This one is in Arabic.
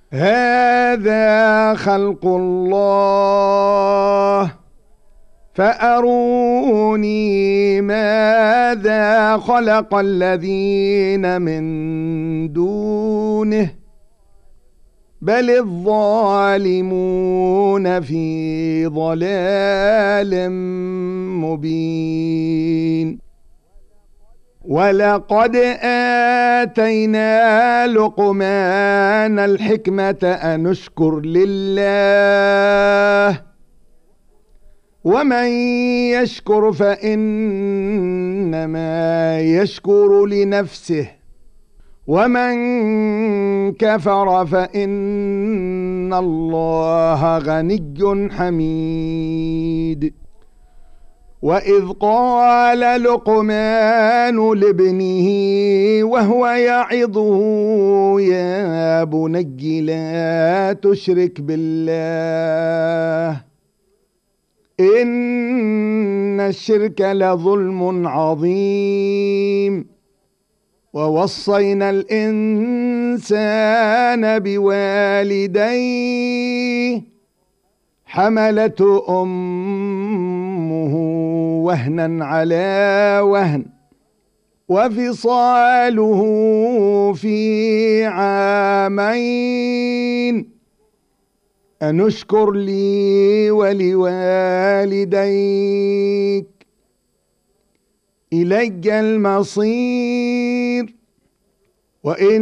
هذا خلق الله فأروني ماذا خلق الذين من دونه بل الظالمون في ضلال مبين ولقد آتينا لقمان الحكمة أن اشكر لله ومن يشكر فإنما يشكر لنفسه ومن كفر فإن الله غني حميد وإذ قال لقمان لابنه وهو يعظه يا بني لا تشرك بالله إن الشرك لظلم عظيم ووصينا الإنسان بوالديه حملته أمه وهنا على وهن وفصاله في عامين أن اشكر لي ولوالديك إلي المصير وإن